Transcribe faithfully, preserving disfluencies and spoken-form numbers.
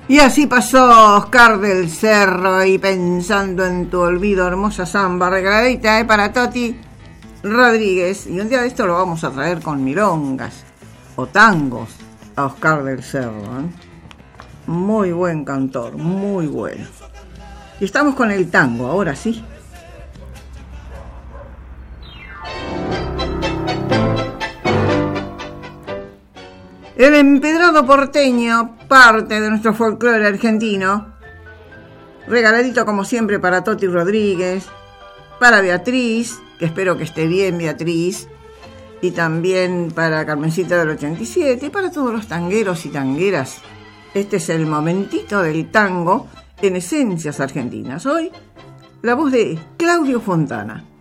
Y así pasó Oscar del Cerro, y pensando en tu olvido, hermosa samba regaladita eh, para Toti Rodríguez. Y un día de esto lo vamos a traer con milongas o tangos a Oscar del Cerro. ¿eh? Muy buen cantor, muy bueno. Y estamos con el tango, ahora sí. El empedrado porteño, parte de nuestro folclore argentino, regaladito como siempre para Toti Rodríguez, para Beatriz, que espero que esté bien Beatriz, y también para Carmencita del ochenta y siete, y para todos los tangueros y tangueras. Este es el momentito del tango en Esencias Argentinas. Hoy, la voz de Claudio Fontana.